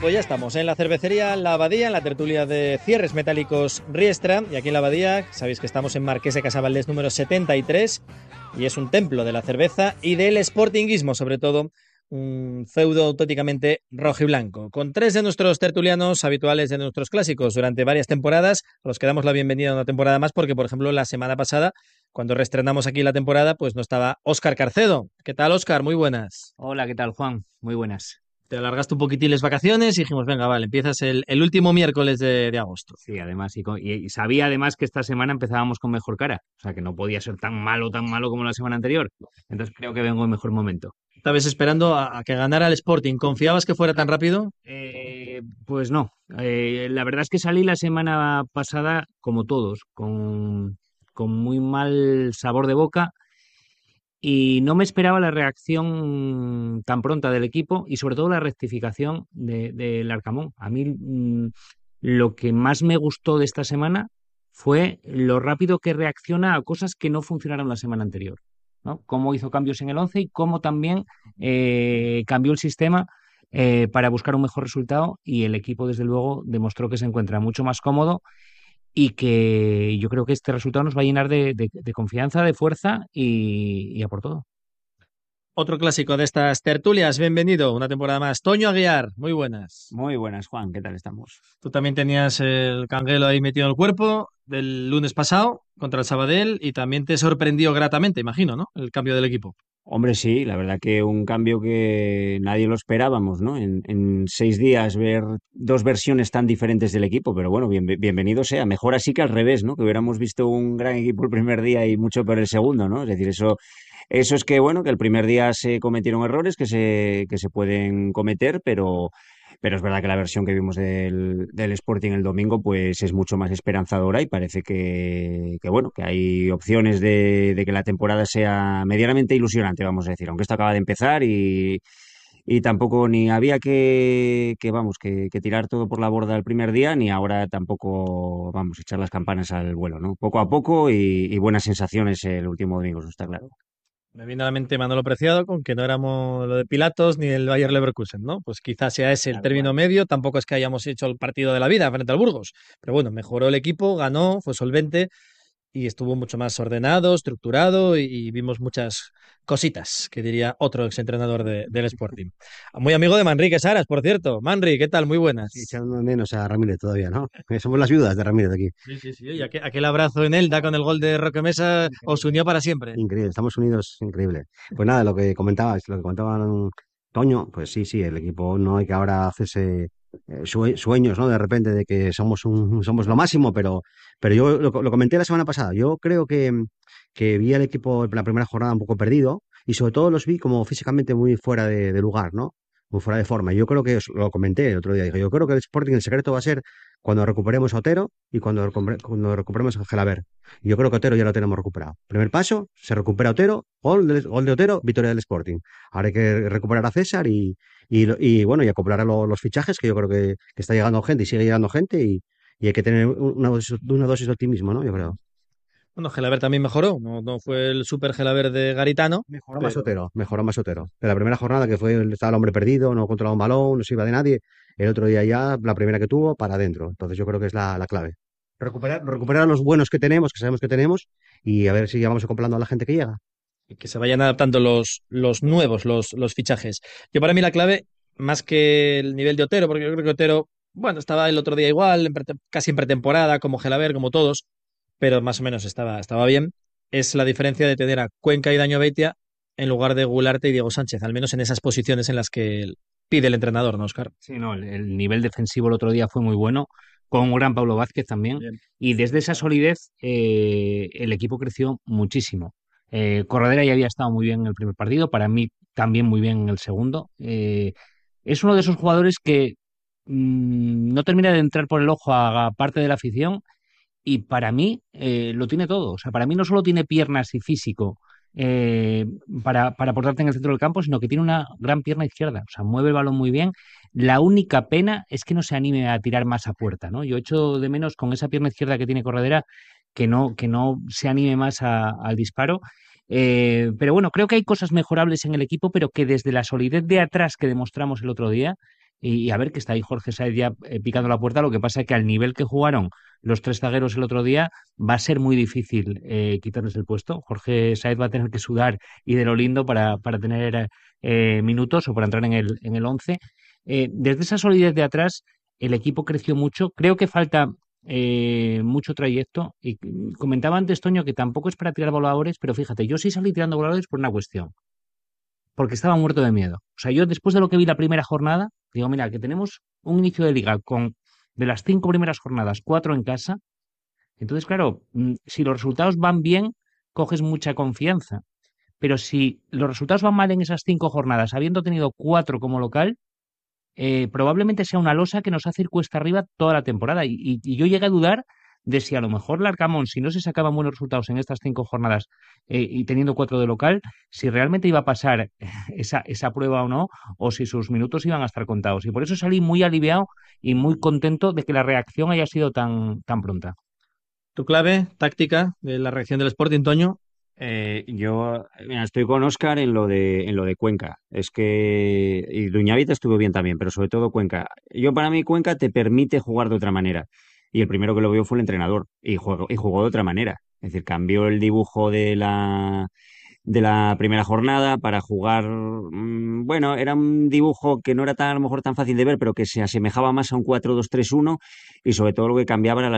Pues ya estamos en la cervecería La Abadía, en la tertulia de cierres metálicos Riestra. Y aquí en La Abadía, sabéis que estamos en Marqués de Casavaldés número 73 y es un templo de la cerveza y del sportinguismo, sobre todo un feudo auténticamente rojo y blanco. Con tres de nuestros tertulianos habituales de nuestros clásicos durante varias temporadas, a los que damos la bienvenida a una temporada más porque, por ejemplo, la semana pasada, cuando reestrenamos aquí la temporada, pues no estaba Óscar Carcedo. ¿Qué tal, Óscar? Muy buenas. Hola, ¿qué tal, Juan? Muy buenas. Te alargaste un poquitín las vacaciones y dijimos, venga, vale, empiezas el último miércoles de agosto. Sí, además, y sabía además que esta semana empezábamos con mejor cara, o sea que no podía ser tan malo como la semana anterior. Entonces creo que vengo en mejor momento. Estabas esperando a que ganara el Sporting. ¿Confiabas que fuera tan rápido? Pues no, la verdad es que salí la semana pasada, como todos, con muy mal sabor de boca y no me esperaba la reacción tan pronta del equipo y sobre todo la rectificación del Arcamón. A mí lo que más me gustó de esta semana fue lo rápido que reacciona a cosas que no funcionaron la semana anterior, ¿no? Cómo hizo cambios en el 11 y cómo también cambió el sistema para buscar un mejor resultado y el equipo desde luego demostró que se encuentra mucho más cómodo y que yo creo que este resultado nos va a llenar de confianza, de fuerza y a por todo. Otro clásico de estas tertulias. Bienvenido, una temporada más. Toño Aguiar, muy buenas. Muy buenas, Juan, ¿qué tal estamos? Tú también tenías el canguelo ahí metido en el cuerpo del lunes pasado contra el Sabadell y también te sorprendió gratamente, imagino, ¿no? El cambio del equipo. Hombre, sí, la verdad que un cambio que nadie lo esperábamos, ¿no? En 6 días ver dos versiones tan diferentes del equipo, pero bueno, bienvenido sea. Mejor así que al revés, ¿no? Que hubiéramos visto un gran equipo el primer día y mucho peor el segundo, ¿no? Es decir, eso es que, bueno, que el primer día se cometieron errores que se pueden cometer, pero es verdad que la versión que vimos del Sporting el domingo pues es mucho más esperanzadora y parece que bueno, que hay opciones de que la temporada sea medianamente ilusionante, vamos a decir, aunque esto acaba de empezar y tampoco ni había que tirar todo por la borda el primer día, ni ahora tampoco vamos a echar las campanas al vuelo, ¿no? Poco a poco y buenas sensaciones el último domingo, eso está claro. Me viene a la mente Manolo Preciado con que no éramos lo de Pilatos ni el Bayer Leverkusen, ¿no? Pues quizás sea ese el Tal término cual. medio, tampoco es que hayamos hecho el partido de la vida frente al Burgos, pero bueno, mejoró el equipo, ganó, fue solvente y estuvo mucho más ordenado, estructurado y vimos muchas cositas, que diría otro exentrenador del Sporting. Muy amigo de Manrique Saras, por cierto. Manri, ¿qué tal? Muy Sí, buenas. echando menos a Ramírez todavía, ¿no? Somos las viudas de Ramírez aquí. Sí, sí, sí. Y aquel abrazo en Elda con el gol de Roque Mesa os unió para siempre. Increíble, estamos unidos, increíble. Pues nada, lo que comentaban Toño, pues sí, sí, el equipo no hay que ahora hacerse sueños, ¿no? De repente de que somos lo máximo, pero yo lo comenté la semana pasada. Yo creo que vi al equipo en la primera jornada un poco perdido y sobre todo los vi como físicamente muy fuera de lugar, ¿no? Muy fuera de forma. Yo creo que lo comenté el otro día. Dije, yo creo que el Sporting, el secreto va a ser cuando recuperemos a Otero y cuando recuperemos a Gelaber. Y yo creo que Otero ya lo tenemos recuperado. Primer paso, se recupera Otero, gol de Otero, victoria del Sporting. Ahora hay que recuperar a César y bueno, y acoplar a los fichajes, que yo creo que está llegando gente y sigue llegando gente y hay que tener una dosis de optimismo, ¿no? Yo creo. Bueno, Gelaber también mejoró. No, no fue el super Gelaber de Garitano, pero Mejoró más Otero. De la primera jornada que estaba el hombre perdido, no controlaba un balón, no se iba de nadie. El otro día ya, la primera que tuvo, para adentro. Entonces yo creo que es la clave. Recuperar los buenos que tenemos, que sabemos que tenemos, y a ver si ya vamos acoplando a la gente que llega. que se vayan adaptando los nuevos, los fichajes. Yo para mí la clave, más que el nivel de Otero, porque yo creo que Otero, bueno, estaba el otro día igual, casi en pretemporada, como Gelaber, como todos, pero más o menos estaba bien, es la diferencia de tener a Cuenca y Daño Beitia en lugar de Gularte y Diego Sánchez, al menos en esas posiciones en las que pide el entrenador, ¿no, Oscar? Sí, no, el nivel defensivo el otro día fue muy bueno, con un gran Pablo Vázquez también, Bien. y desde esa solidez el equipo creció muchísimo. Corredera ya había estado muy bien en el primer partido, para mí también muy bien en el segundo. Es uno de esos jugadores que no termina de entrar por el ojo a parte de la afición y para mí lo tiene todo. O sea, para mí no solo tiene piernas y físico eh, para aportarte en el centro del campo, sino que tiene una gran pierna izquierda. O sea, mueve el balón muy bien. La única pena es que no se anime a tirar más a puerta, ¿no? Yo echo de menos con esa pierna izquierda que tiene Corredera que no se anime más al disparo. Pero bueno, creo que hay cosas mejorables en el equipo, pero que desde la solidez de atrás que demostramos el otro día, y a ver que está ahí Jorge Sáez ya picando la puerta. Lo que pasa es que al nivel que jugaron los tres zagueros el otro día va a ser muy difícil quitarles el puesto. Jorge Sáez va a tener que sudar y de lo lindo para tener minutos o para entrar en el 11. Desde esa solidez de atrás, el equipo creció mucho. Creo que falta mucho trayecto. Y comentaba antes, Toño, que tampoco es para tirar voladores, pero fíjate, yo sí salí tirando voladores por una cuestión, porque estaba muerto de miedo. O sea, yo después de lo que vi la primera jornada, digo, mira, que tenemos un inicio de liga con de las 5 primeras jornadas, 4 en casa. Entonces, claro, si los resultados van bien, coges mucha confianza. Pero si los resultados van mal en esas 5 jornadas, habiendo tenido 4 como local, probablemente sea una losa que nos hace ir cuesta arriba toda la temporada. Y yo llegué a dudar de si a lo mejor Larcamón, si no se sacaban buenos resultados en estas 5 jornadas y teniendo 4 de local, si realmente iba a pasar esa prueba o no, o si sus minutos iban a estar contados. Y por eso salí muy aliviado y muy contento de que la reacción haya sido tan pronta. Tu clave táctica de la reacción del Sporting, Toño. Yo mira, estoy con Óscar en lo de Cuenca. Es que y Duñávita estuvo bien también, pero sobre todo Cuenca. Para mí Cuenca te permite jugar de otra manera. Y el primero que lo vio fue el entrenador y jugó de otra manera. Es decir, cambió el dibujo de la primera jornada para jugar. Bueno, era un dibujo que no era tan, a lo mejor tan fácil de ver, pero que se asemejaba más a un 4-2-3-1 y sobre todo lo que cambiaba era la